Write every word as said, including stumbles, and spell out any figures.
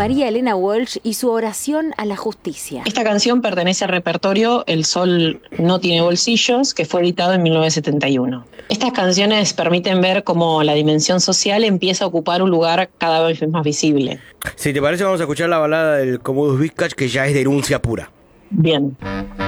María Elena Walsh y su oración a la justicia. Esta canción pertenece al repertorio El Sol no tiene bolsillos, que fue editado en mil novecientos setenta y uno. Estas canciones permiten ver cómo la dimensión social empieza a ocupar un lugar cada vez más visible. Si te parece, vamos a escuchar la balada del Commodus Vizcach, que ya es denuncia pura. Bien.